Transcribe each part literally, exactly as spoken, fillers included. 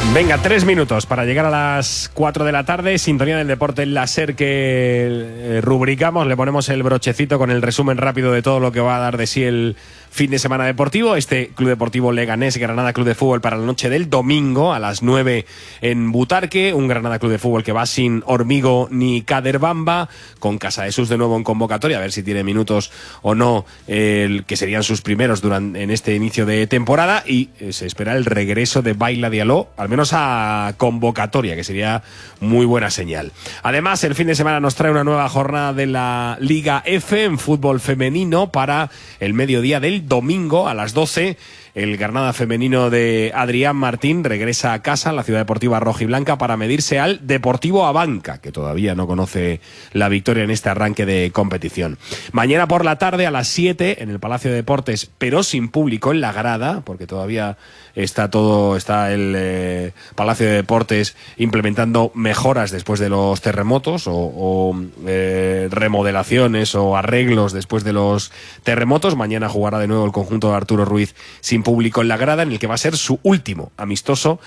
Venga, tres minutos para llegar a las cuatro de la tarde. Sintonía del deporte, el láser que rubricamos. Le ponemos el brochecito con el resumen rápido de todo lo que va a dar de sí el fin de semana deportivo. Este Club Deportivo Leganés, Granada Club de Fútbol para la noche del domingo a las nueve en Butarque. Un Granada Club de Fútbol que va sin Hormigo ni Caderbamba, con Casadesus de nuevo en convocatoria, a ver si tiene minutos o no, el que serían sus primeros durante en este inicio de temporada. Y eh, se espera el regreso de Baila Diallo, al menos a convocatoria, que sería muy buena señal. Además, el fin de semana nos trae una nueva jornada de la Liga F en fútbol femenino para el mediodía del domingo a las doce. El Granada femenino de Adrián Martín regresa a casa, en la ciudad deportiva rojiblanca, para medirse al Deportivo Abanca, que todavía no conoce la victoria en este arranque de competición. Mañana por la tarde a las siete en el Palacio de Deportes, pero sin público en la grada, porque todavía está todo, está el eh, Palacio de Deportes implementando mejoras después de los terremotos o, o eh, remodelaciones o arreglos después de los terremotos. Mañana jugará de nuevo el conjunto de Arturo Ruiz sin público en la grada, en el que va a ser su último amistoso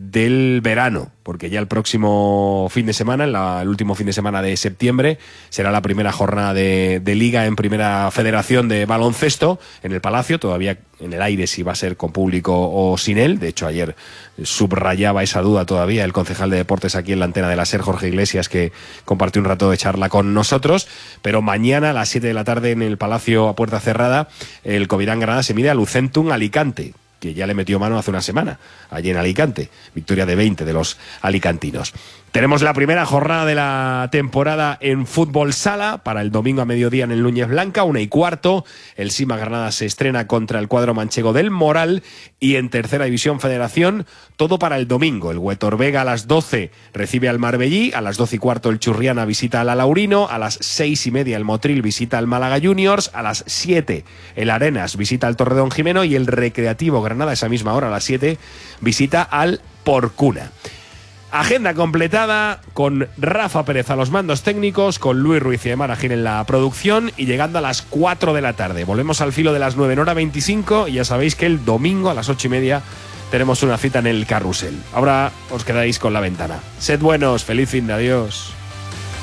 del verano, porque ya el próximo fin de semana, en la, el último fin de semana de septiembre, será la primera jornada de, de Liga en Primera Federación de Baloncesto en el Palacio. Todavía en el aire si va a ser con público o sin él. De hecho, ayer subrayaba esa duda todavía el concejal de deportes aquí en la antena de la SER, Jorge Iglesias, que compartió un rato de charla con nosotros. Pero mañana a las siete de la tarde en el Palacio a puerta cerrada, el Covirán Granada se mide a Lucentum Alicante, que ya le metió mano hace una semana allí en Alicante. Victoria de veinte de los alicantinos. Tenemos la primera jornada de la temporada en fútbol sala para el domingo a mediodía en el Núñez Blanca, una y cuarto. El Sima Granada se estrena contra el cuadro manchego del Moral. Y en tercera división federación, todo para el domingo. El Huetor Vega a las doce recibe al Marbellí, a las doce y cuarto el Churriana visita al Alaurino, a las seis y media el Motril visita al Málaga Juniors, a las siete el Arenas visita al Torredón Jimeno y el Recreativo Granada esa misma hora a las siete visita al Porcuna. Agenda completada con Rafa Pérez a los mandos técnicos, con Luis Ruiz y Emar Agil en la producción, y llegando a las cuatro de la tarde. Volvemos al filo de las nueve en hora veinticinco y ya sabéis que el domingo a las ocho y media tenemos una cita en el Carrusel. Ahora os quedáis con La Ventana. Sed buenos, feliz fin de adiós.